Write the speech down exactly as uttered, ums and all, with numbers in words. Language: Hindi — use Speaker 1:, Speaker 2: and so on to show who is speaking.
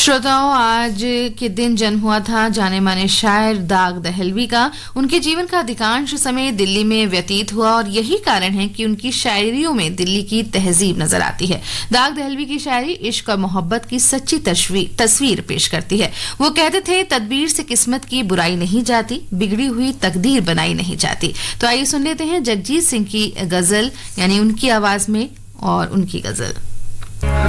Speaker 1: श्रोताओं, आज के दिन जन्म हुआ था जाने माने शायर दाग दहलवी का। उनके जीवन का अधिकांश समय दिल्ली में व्यतीत हुआ और यही कारण है कि उनकी शायरियों में दिल्ली की तहजीब नजर आती है। दाग दहलवी की शायरी इश्क और मोहब्बत की सच्ची तस्वीर पेश करती है। वो कहते थे, तदबीर से किस्मत की बुराई नहीं जाती, बिगड़ी हुई तकदीर बनाई नहीं जाती। तो आइए सुन लेते हैं जगजीत सिंह की गजल, यानी उनकी आवाज में और उनकी गजल।